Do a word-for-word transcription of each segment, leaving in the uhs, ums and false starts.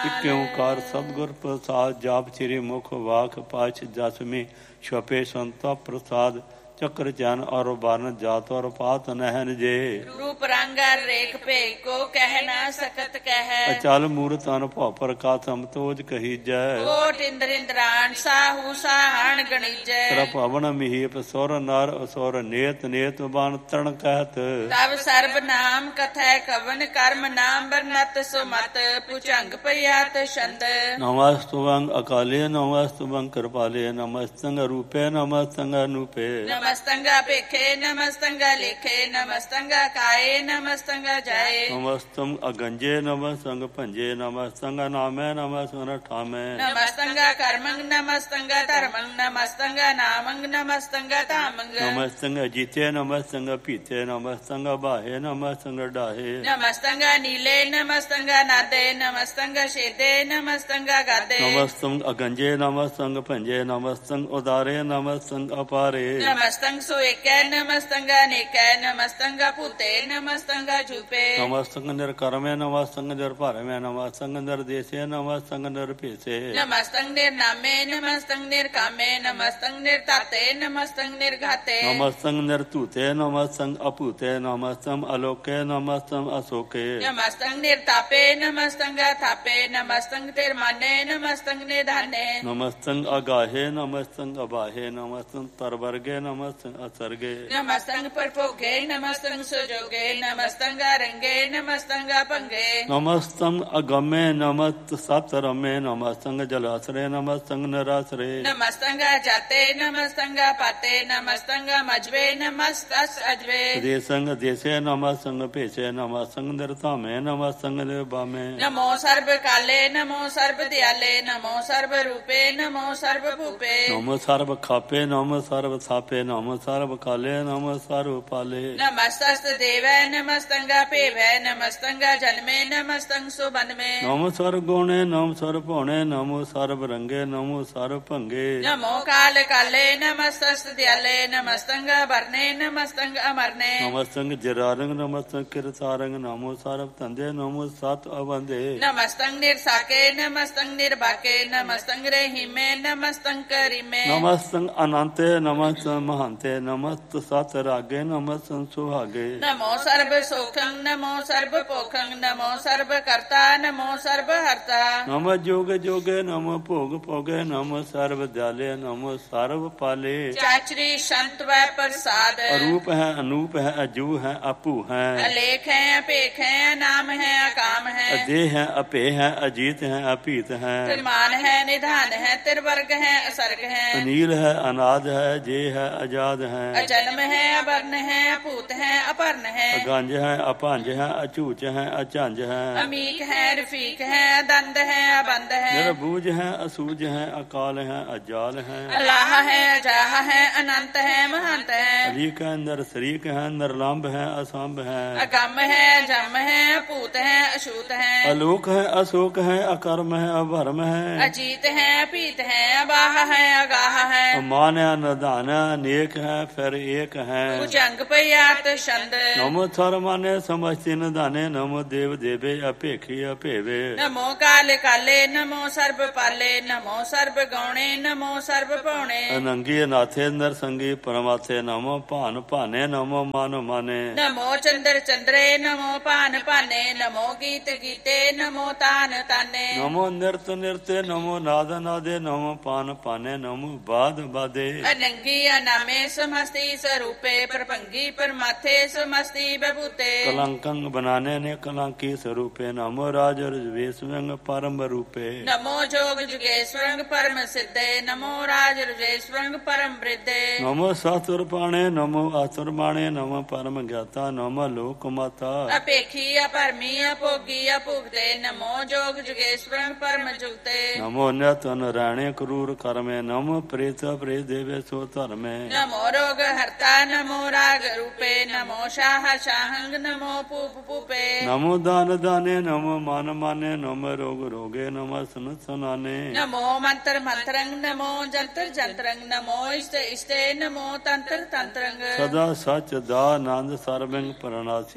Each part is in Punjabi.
ਇਕ ਓਂਕਾਰ ਸਤਿਗੁਰ ਪ੍ਰਸਾਦ। ਜਾਪ ਸ੍ਰੀ ਮੁਖ ਵਾਕ ਪਾਛ ਦਸਵੇਂ ਛਪੇ ਸੰਤਾ ਪ੍ਰਸਾਦ। ਚੱਕਰ ਚੈਨ ਔਰ ਬਰਨ ਜਾਤ ਔਰ ਪਾਤ ਨਹਿਨ ਜੇ। ਰੂਪ ਰੰਗ ਰੇਖ ਭੇਖ ਕੋ ਕਹਿ ਨਾ ਸਕਤ ਕਹਿ। ਅਚਲ ਮੂਰਤ ਅਨੁਭਵ ਪ੍ਰਕਾਸ਼ ਸਮਤੋਜ ਕਹੀਜੈ। ਕੋਟ ਇੰਦਰ ਇੰਦਰਾਨ ਸਾਹੂ ਸਾਹਣ ਗਣੀਜੈ। ਤਰ ਭਵਨ ਮਹੀਪ ਸੁਰ ਨਰ ਅਸੁਰ ਨੇਤ ਨੇਤ ਬਨ ਤਣ ਕਹਿਤ। ਤਬ ਸਰਬ ਨਾਮ ਕਥੈ ਕਵਨ ਕਰਮ ਨਾਮ ਬਰਨਤ ਸੁਮਤ ਪੁਚੰਗ ਪਿਆਤ ਛੰਦ। ਨਮਸਤੁਵੰ ਅਕਾਲੇ ਨਮਸਤੁਵੰ ਕਿਰਪਾਲੇ ਨਮਸਤੰ ਰੂਪੇ ਨਮਸਤੰ ਅਨੂਪੇ। ਨਮਸਤੰਗਾ ਭੇਖੇ ਨਮਸਤੰਗਾ ਲੇਖੇ ਨਮਸਤੰਗਾ ਕਾਏ ਨਮਸਤੰਗਾ ਜਾਏ। ਨਮਸਤੰ ਅਗੰਜੇ ਨਮਸਤੰ ਭੰਜੇ ਨਮਸਤੰ ਨਾਮੈ ਨਮਸਤੰ ਠਾਮੈ। ਨਮਸਤੰਗਾ ਕਰਮੰ ਨਮਸਤੰਗਾ ਧਰਮੰ ਨਮਸਤੰਗਾ ਨਾਮੰ ਨਮਸਤੰਗਾ ਧਾਮੰ। ਨਮਸਤੰ ਅਜੀਤੇ ਨਮਸਤੰ ਪੀਤੇ ਨਮਸਤੰ ਬਾਹੇ ਨਮਸਤੰ ਡਾਹੇ। ਨਮਸਤੰਗਾ ਨੀਲੇ ਨਮਸਤੰਗਾ ਨਾਦੇ ਨਮਸਤੰਗਾ ਛੇਦੇ ਨਮਸਤੰਗਾ ਗਾਦੇ। ਨਮਸਤੰ ਅਗੰਜੇ ਨਮਸਤੰ ਭੰਜੇ ਨਮਸਤੰ ਉਦਾਰੇ ਨਮਸਤੰ ਅਪਾਰੇ। ਨਮਸਤੰ ਸੁਏਕੈ ਨਮਸਤੰਗਾ ਨੇਕੈ ਨਮਸਤੰਗਾ ਭੂਤੇ ਨਮਸਤੰਗਾ ਝੂਪੇ। ਨਮਸਤੰ ਨਿਰਕਰਮੈ ਨਮਸਤੰ ਨਿਰਭਰਮੈ ਨਮਸਤੰ ਨਿਰਦੇਸ਼ੇ ਨਮਸਤੰ ਨਿਰਭੇਸੇ। ਨਮਸਤੰ ਨਿਰਨਾਮੇ ਨਮਸਤੰ ਨਿਰਕਾਮੇ ਨਮਸਤੰ ਨਿਰਤਾਤੇ ਨਮਸਤੰ ਨਿਰਘਾਤੇ। ਨਮਸਤੰ ਨਿਰਧੂਤੇ ਨਮਸਤੰ ਅਭੂਤੇ ਨਮਸਤੰ ਅਲੋਕੇ ਨਮਸਤੰ ਅਸੋਕੇ। ਨਮਸਤੰ ਨਿਰਤਾਪੇ ਨਮਸਤੰਗਾ ਥਾਪੇ ਨਮਸਤੰ ਤਿਰਮਾਨੇ ਨਮਸਤੰ ਨਿਧਾਨੇ। ਨਮਸਤੰ ਅਗਾਹੇ ਨਮਸਤੰ ਅਬਾਹੇ ਨਮਸਤੰ ਤਰਵਰਗੇ ਨਮਸਤੰ ਅਸਰਗੇ। ਨਮਸਤੰ ਪਰਭੋਗੇ ਨਮਸਤੰ ਸੁਜੋਗੇ ਨਮਸਤੰ ਰੰਗੇ ਨਮਸਤੰ ਭੰਗੇ। ਨਮਸਤੰ ਅਗਮੇ ਨਮਸਤ ਸਤ ਰਮੇ ਨਮਸਤੰ ਜਲਾਸਰੇ ਨਮਸਤੰ ਨਿਰਾਸਰੇ। ਨਮਸਤੰ ਜਾਤੇ ਨਮਸਤੰ ਪਾਤੇ ਨਮਸਤੰ ਮਜਵੇ ਨਮਸਤਸ ਅਜਵੇ। ਦੇਸੰਗ ਦੇਸੇ ਨਮਸਤੰ ਭੇਸੇ ਨਮਸਤੰ ਨਿਰਧਾਮੇ ਨਮਸਤੰ ਨਿਰਭਾਮੇ। ਨਮੋ ਸਰਬ ਕਾਲੇ ਨਮੋ ਸਰਬ ਦਿਆਲੇ ਨਮੋ ਸਰਬ ਰੂਪੇ ਨਮੋ ਸਰਬ ਭੂਪੇ। ਨਮੋ ਸਰਬ ਖਾਪੇ ਨਮੋ ਸਰਬ ਥਾਪੇ ਨਮੋ ਸਰਬ ਕਾਲੇ ਨਮੋ ਸਰਬ ਪਾਲੇ। ਨਮਸਤਸ ਦੇਵੈ ਨਮਸਤੰਗਾ ਭੇਵੈ ਨਮਸਤੰਗਾ ਜਨਮੇ ਨਮਸਤੰ ਸੁਬਨਮੇ। ਨਮੋ ਸਰਬ ਗੁਣੇ ਨਮੋ ਸਰਬ ਭੋਣੇ ਨਮੋ ਸਰਬ ਰੰਗੇ ਨਮੋ ਸਰਬ ਭੰਗੇ। ਨਮੋ ਕਾਲ ਕਾਲੇ ਨਮਸਤਸ ਦਿਆਲੇ ਨਮਸਤੰਗਾ ਵਰਨੇ ਨਮਸਤੰਗ ਅਮਰਨੇ। ਨਮਸਤੰ ਜਰਾਰੰਗ ਨਮਸਤੰ ਕਿਰਤਾਰੰਗ ਨਮੋ ਸਰਬ ਧੰਦੇ ਨਮੋ ਸਤ ਅਵੰਦੇ। ਨਮਸਤੰ ਨਿਰਸਾਕੇ ਨਮਸਤੰ ਨਿਰਬਾਕੇ ਨਮਸਤੰ ਰਹੀਮੇ ਨਮਸਤੰ ਕਰੀਮੇ। ਨਮਸਤੰ ਅਨੰਤੇ ਨਮਸਤੰ ਮਹੰਤੇ ਨਮਸਤ ਸਤ ਰਾਗੇ ਨਮਸਤੰ ਸੁਹਾਗੇ। ਨਮੋ ਸਰਬ ਸੋਖੰ ਨਮੋ ਸਰਬ ਭੋਖੰ ਨਮੋ ਸਰਬ ਕਰਤਾ ਨਮੋ ਸਰਬ ਹਰਤਾ। ਨਮੋ ਜੋਗ ਜੋਗੇ ਨਮੋ ਭੋਗ ਭੋਗੇ ਨਮੋ ਸਰਬ ਦਿਆਲੇ ਨਮੋ ਸਰਬ ਪਾਲੇ। ਚਾਚਰੀ ਸ਼ੰਤ ਵੈ ਪ੍ਰਸਾਦ। ਅਰੂਪ ਹੈ ਅਨੂਪ ਹੈ ਅਜੂ ਹੈ ਆਪੂ ਹੈ। ਅਲੇਖ ਹੈ ਅਭੇਖ ਹੈ ਨਾਮ ਹੈ ਅਕਾਮ ਹੈ। ਅਦੇਹ ਹੈ ਅਪੇ ਹੈ ਅਜੀਤ ਹੈ ਅਭੀਤ ਹੈ। ਤਿਰਮਾਨ ਹੈ ਨਿਧਾਨ ਹੈ ਤਿਰਵਰਗ ਹੈ ਅਸਰਗ ਹੈ। ਅਨੀਲ ਹੈ ਅਨਾਦ ਹੈ ਜੇ ਹੈ ਆਜ਼ਾਦ ਹੈ। ਅਜਨਮ ਹੈ ਅਵਰਨ ਹੈ ਅਭੂਤ ਹੈ ਅਪਰਨ ਹੈ। ਅਗੰਜ ਹੈ ਅਭੰਜ ਹੈ ਅਝੂਚ ਹੈ ਅਝੰਜ ਹੈ। ਅਮੀਕ ਹੈ ਰਫੀਕ ਹੈ ਦੰਦ ਹੈ ਅਬੰਦ ਹੈ। ਨਿਰਬੂਜ ਹੈ ਅਸੂਜ ਹੈ ਅਕਾਲ ਹੈ ਅਜਾਲ ਹੈ। ਅਲਾਹ ਹੈ ਅਜਾਹ ਹੈ ਅਨੰਤ ਹੈ ਮਹੰਤ ਹੈ। ਅਲੀਕ ਹੈ ਨਰ ਸ਼ਰੀਕ ਹੈ ਨਿਰਲੰਭ ਹੈ ਅਸੰਭ ਹੈ। ਅਗੰਮ ਹੈ ਜਮ ਹੈ ਅਭੂਤ ਹੈ ਅਛੂਤ ਹੈ। ਅਲੋਕ ਹੈ ਅਸ਼ੋਕ ਹੈ ਅਕਰਮ ਹੈ ਅਭਰਮ ਹੈ। ਅਜੀਤ ਹੈ ਅਭੀਤ ਹੈ ਅਬਾਹ ਹੈ ਅਗਾਹ ਹੈ। ਅਮਾਨ ਹੈ ਨਿਧਾਨ ਹੈ ਅਨੇਕ ਹੈ ਫਿਰ ਏਕ ਹੈ। ਭੁਜੰਗ ਪਿਆਤ ਛੰਦ। ਨਮੋ ਸਰਮਾਨੇ ਸਮਸਤੀ ਨਿਧਾਨੇ ਨਮੋ ਦੇਵ ਦੇਵੇ ਅਭੇਖੀ ਅਭੇਵੇ। ਨਮੋ ਕਾਲ ਕਾਲੇ ਨਮੋ ਸਰਬ ਪਾਲੇ ਨਮੋ ਸਰਬ ਗੌਣੇ ਨਮੋ ਸਰਬ ਭੌਣੇ। ਅਨੰਗੀ ਨਾਥੇ ਨਰਸੰਗੀ ਪਰਮਾਥੇ ਨਮੋ ਭਾਨ ਭਾਨੇ ਨਮੋ ਮਨ ਮਾਨੇ। ਨਮੋ ਚੰਦਰ ਚੰਦਰੇ ਨਮੋ ਭਾਨ ਭਾਨੇ ਨਮੋ ਗੀਤ ਗੀਤੇ ਨਮੋ ਤਾਨ ਤਾਨੇ। ਨਮੋ ਨਿਰਤ ਨਿਰਤੇ ਨਮੋ ਨਾਦ ਨਾਦੇ ਨਮੋ ਪਾਨ ਪਾਨੇ ਨਮੋ ਬਾਦ ਬਾਦੇ। ਅਨੰਗੀ ਅਨਾਮੇ ਸਮਸਤੀ ਸਰੂਪੇ ਪ੍ਰਭੰਗੀ ਪਰਮਾਥੇ ਸਮਸਤੀ ਬਭੂਤੇ। ਕਲੰਕੰ ਬਨਾਨੇ ਨੇ ਕਲੰਕੀ ਸਰੂਪੇ ਨਮੋ ਰਾਜ ਰਜਵੇਸ਼ਵੰਗ ਪਰਮ ਰੂਪੇ। ਨਮੋ ਜੋਗ ਜੁਗੇਸ਼ਵਰੰਗ ਪਰਮ ਸਿੱਧੇ ਨਮੋ ਰਾਜ ਰਜੇਸ਼ਵਰੰਗ ਪਰਮ ਬ੍ਰਿਧੇ। ਨਮੋ ਸਾਸੁਰ ਪਾਣੇ ਨਮੋ ਆਸੁਰ ਮਾਣੇ ਨਮੋ ਪਰਮ ਗਿਆਤਾ ਨਮੋ ਲੋਕ ਮਾਤਾ। ਅਪੇਖੀ ਅਪਰਮੀ ਅਭੋਗੀ ਅਭੁਗਤੇ ਨਮੋ ਜੋਗ ਜੁਗੇਸ਼ਵਰੰਗ ਪਰਮ ਜੁਗਤੇ। ਨਮੋ ਨਿਤ ਨਰਾਣੇ ਕਰੂਰ ਕਰਮੇ ਨਮੋ ਪ੍ਰੇਤ ਪ੍ਰੇਤ ਦੇਵੇ ਸੋ ਧਰਮੇ। ਨਮੋ ਰੋਗ ਹਰਤਾ ਨਮੋ ਰਾਗ ਰੂਪੇ ਨਮੋ ਸ਼ਾਹ ਸ਼ਾਹੰਗ ਨਮੋ ਪੂਪ ਪੂਪੇ। ਨਮੋ ਦਾਨ ਦਾਨੇ ਨਮੋ ਮਨ ਮਾਨੇ ਨਮੋ ਰੋਗ ਰੋਗੇ ਨਮੋ ਸਨ ਸਨਾਨੇ। ਨਮੋ ਮੰਤਰ ਮੰਤਰੰਗ ਨਮੋ ਜੰਤਰ ਜੰਤਰੰਗ ਨਮੋ ਇਸ਼ਟ ਇਸ਼ਟੇ ਨਮੋ ਤੰਤਰ ਤੰਤਰੰਗ। ਸਦਾ ਸਚ ਦਾ ਆਨੰਦ ਸਰਬੰਗ ਪਰਨਾਸੀ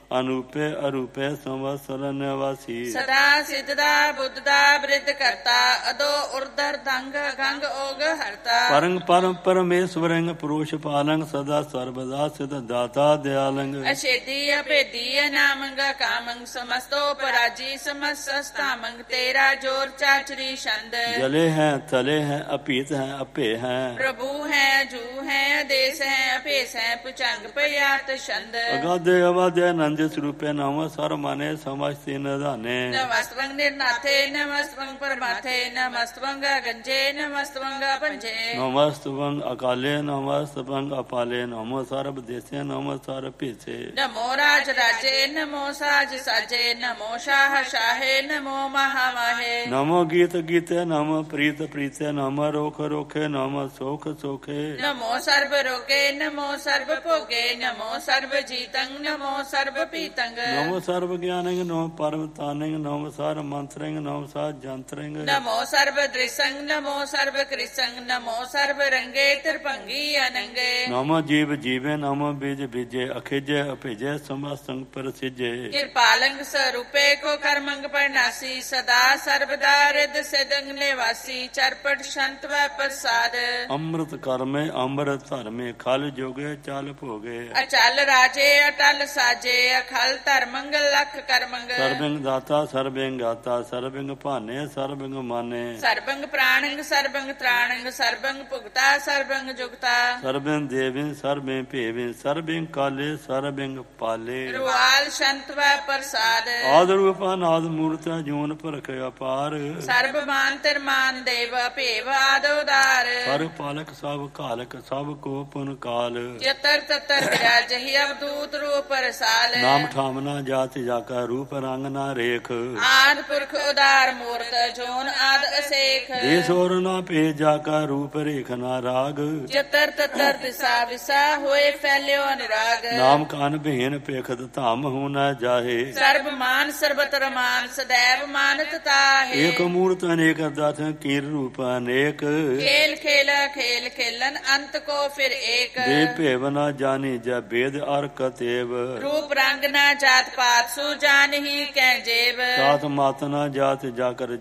ਅਨੂਪੇ ਅਰੂਪੇ ਸੰਵਸਰ ਨਿਵਾਸੀ ਸਦਾ ਸਿੱਧਦਾ ਬੁੱਧਦਾ ਬ੍ਰਿਧ ਕਰਤਾ ਅਦੋ ਉਰਧਰ ਦੰਗ ਗੰਗ ਓਗ ਹਰਤਾ ਪਰੰਗ ਪਰਮ ਪਰਮੇਸ਼ਵਰੰਗ ਪੁਰੁਸ਼ ਪਾਲੰਗ ਸਦਾ ਸਰਬਦਾ ਸਿਧ ਦਾਤਾ ਦਿਆਲੰਗ ਅਛੇਦੀ ਅਭੇਦੀ ਅਨਾਮੰਗ ਕਾਮੰਗ ਸਮਸਤੋ ਪਰਾਜੀ ਸਮਸਤਾਮੰਗ ਤੇਰਾ ਜੋਰ ਚਾਚਰੀ ਛੰਦ ਜਲੇ ਹੈ ਤਲੇ ਹੈ ਅਪੀਤ ਹੈ ਅਪੇ ਹੈ ਪ੍ਰਭੂ ਹੈ ਜੂ ਹੈ ਦੇਸ ਹੈ ਅਭੇਸ ਹੈ ਪੁਚੰਗ ਪਿਆਤ ਛੰਦ ਅਗਾਧੇ ਅਵਾਧੇ ਨੰਦ ਸਰੂਪੇ ਨਾਮ ਸਰ ਮਾਨੇ ਸਮਸਤੀ ਨਿਧਾਨੇ ਨਮਸਤਵੰਗ ਨਿਰਨਾਥੇ ਨਮਸਤਵੰਗ ਪਰਮਾਥੇ ਨਮਸਤਵੰਗ ਗੰਜੇ ਨਮਸਤਵੰਗ ਪੰਜੇ ਨਮਸਤਵੰਗ ਅਕਾਲੇ ਨਮਸਤਵੰਗ ਅਪਾਲੇ ਨਮੋ ਸਰਬ ਦੇਸੇ ਨਮੋ ਸਰਬ ਭੀਸੇ ਨਮੋ ਰਾਜ ਰਾਜੇ ਨਮੋ ਸਾਜ ਸਾਜੇ ਨਮੋ ਸ਼ਾਹ ਸ਼ਾਹੇ ਨਮੋ ਮਹਾ ਮਾਹੇ ਨਮੋ ਗੀਤ ਗੀਤੇ ਨਮੋ ਪ੍ਰੀਤ ਪ੍ਰੀਤੇ ਨਮੋ ਰੋਖ ਰੋਖੇ ਨਮੋ ਸੋਖ ਸੋਖੇ ਨਮੋ ਸਰਬ ਰੋਗੇ ਨਮੋ ਸਰਬ ਭੋਗੇ ਨਮੋ ਸਰਬ ਜੀਤੰ ਨਮੋ ਸਰਬ ਪੀਤੰਗ ਨਮੋ ਸਰਬ ਗਿਆਨੰਗ ਨਮੋ ਪਰਵਤਾਨੰਗ ਨਮੋ ਸਰ ਮੰਤਰੰਗ ਨਮੋ ਸਾ ਜੰਤਰੰਗ ਨਮੋ ਸਰਬ ਦ੍ਰਿਸੰਗ ਨਮੋ ਸਰਬ ਕ੍ਰਿਸੰਗ ਨਮੋ ਸਰਬ ਰੰਗੇ ਤਿਰਭੰਗੀ ਅਨੰਗੇ ਨਮੋ ਜੀਵ ਜੀਵੇ ਨਮੋ ਬੀਜ ਬੀਜੇ ਅਖਿਜੇ ਅਭਿਜੇ ਸਮਸਤੰਗ ਪ੍ਰਸਿਜੇ ਕਿਰਪਾਲੰਗ ਸਰੂਪੇ ਕੋ ਕਰਮੰਗ ਪਰਨਾਸੀ ਸਦਾ ਸਰਬਦਾ ਰਿਦ ਸਿਦੰਗ ਨਿਵਾਸੀ ਚਰਪਟ ਸ਼ੰਤ ਵੈ ਪ੍ਰਸਾਦ ਅੰਮ੍ਰਿਤ ਕਰਮੇ ਅੰਮ੍ਰਿਤ ਧਰਮੇ ਖਲ ਜੋਗੇ ਚਲ ਭੋਗੇ ਅਚਲ ਰਾਜੇ ਅਟਲ ਸਾਜੇ ਅਖਲ ਧਰਮੰਗ ਲਖ ਕਰਮੰਗ ਸਰਬੰਗ ਦਾਤਾ ਸਰਬੰਗ ਗਾਤਾ ਸਰਬੰਗ ਭਾਨੇ ਸਰਬੰਗ ਮਾਨੇ ਸਰਬੰਗ ਪ੍ਰਾਣੰਗ ਸਰਬੰਗ ਤ੍ਰਾਣੰਗ ਸਰਬੰਗ ਭੁਗਤਾ ਸਰਬੰਗ ਜੁਗਤਾ ਸਰਬੰਗ ਦੇਵਿੰ ਸਰਬੰਗ ਭੇਵਿੰ ਸਰਬੰਗ ਕਾਲੇ ਸਰਬੰਗ ਪਾਲੇ ਰੁਆਲ ਸ਼ੰਤ ਵੈ ਪ੍ਰਸਾਦ ਆਦ ਰੂਪ ਅਨਾਦ ਮੂਰਤ ਜੂਨ ਭਰਖ ਅਪਾਰ ਸਰਬ ਮਾਨ ਤਿਰਮਾਨ ਦੇਵ ਭੇਵ ਆਦੋਦਾਰ ਪਰ ਪਾਲਕ ਸਭ ਕਾਲਕ ਸਭ ਕੋ ਪੁਨ ਕਾਲ ਚਤਰ ਤਤਰ ਵਿਰਾਜਹਿ ਅਵਦੂਤ ਰੂਪ ਰਸਾਲ ਨਾਮ ਠਾਮਨਾ ਜਾਤ ਜਾਕਾ ਰੂਪ ਰੰਗ ਨਾ ਰੇਖ ਆਦ ਪੁਰਖ ਉਦਾਰ ਮੂਰਤ ਜੋਨ ਆਦ ਅਸੇਖ ਦੇਸ ਔਰ ਨਾ ਭੇਜ ਜਾਕਾ ਰੂਪ ਰੇਖ ਨਾ ਰਾਗ ਚਤਰ ਤਤਰ ਦਿਸਾ ਵਿਸਾ ਹੋਏ ਫੈਲਿਓ ਅਨੁਰਾਗ ਨਾਮ ਕਾਨ ਭੇਨ ਪੇਖਤ ਧਾਮ ਹੂ ਨਾ ਜਾਹੇ ਸਰਬ ਮਾਨ ਸਰਬਤ ਰਮਾਨ ਸदैव ਮਾਨਤ ਤਾਹੇ ਏਕ ਮੂਰਤ ਅਨੇਕ ਅਰਦਾਥ ਕੀਰ ਰੂਪ ਅਨੇਕ ਖੇਲ ਖੇਲ ਖੇਲ ਖੇਲਨ ਅੰਤ ਕੋ ਫਿਰ ਏਕ ਦੇ ਭੇਵ ਨਾ ਜਾਣੀ ਜੈ ਬੇਦ ਅਰ ਕਤੇਵ ਰੂਪ ਰੰਗ ਨਾ ਜਾਤ ਪਾਤ ਸੂ ਜਾਨਹੀ ਕੈ ਜੇਬ ਸਾਤ ਮਾਤ ਨਾ ਜਾਤ ਜਾ ਕਰ